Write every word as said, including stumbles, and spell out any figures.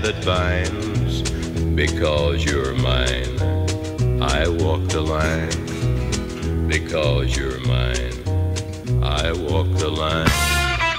that binds, because you're mine. I walk the line, because you're mine. I walk the line.